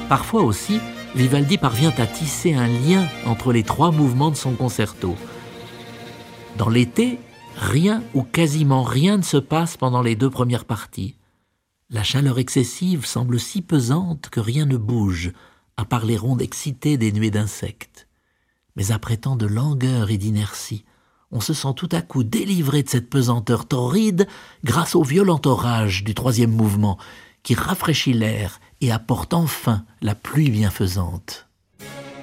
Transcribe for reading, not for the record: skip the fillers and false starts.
Parfois aussi, Vivaldi parvient à tisser un lien entre les 3 mouvements de son concerto. Dans l'été, rien ou quasiment rien ne se passe pendant les 2 premières parties. La chaleur excessive semble si pesante que rien ne bouge, à part les rondes excitées des nuées d'insectes. Mais après tant de langueur et d'inertie, on se sent tout à coup délivré de cette pesanteur torride grâce au violent orage du 3e mouvement qui rafraîchit l'air et apporte enfin la pluie bienfaisante.